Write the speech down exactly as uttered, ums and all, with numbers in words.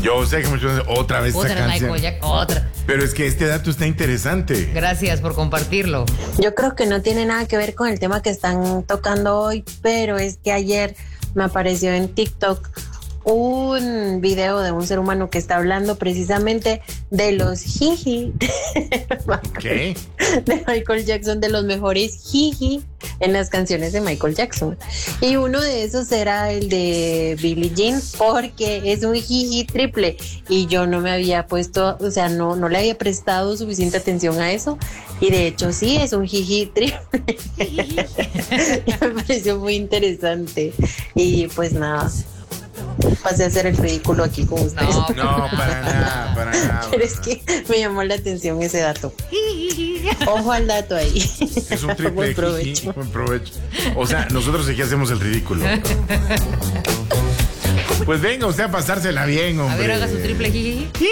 Yo sé que muchos otra vez Otra esta canción. Michael Jackson, otra. Pero es que este dato está interesante. Gracias por compartirlo. Yo creo que no tiene nada que ver con el tema que están tocando hoy, pero es que ayer me apareció en TikTok un video de un ser humano que está hablando precisamente de los jiji ¿Qué? de Michael Jackson, de los mejores jiji en las canciones de Michael Jackson. Y uno de esos era el de Billie Jean, porque es un jiji triple. Y yo no me había puesto, o sea, no, no le había prestado suficiente atención a eso. Y de hecho sí, es un jiji triple. Me pareció muy interesante. Y pues nada, pasé a hacer el ridículo aquí con ustedes. No, No, para nada, para nada. Pero es que me llamó la atención ese dato. Ojo al dato ahí. Es un triple Buen jiji, provecho. buen provecho. O sea, nosotros aquí hacemos el ridículo. Pues venga usted a pasársela bien, hombre. A ver, haga su triple jiji.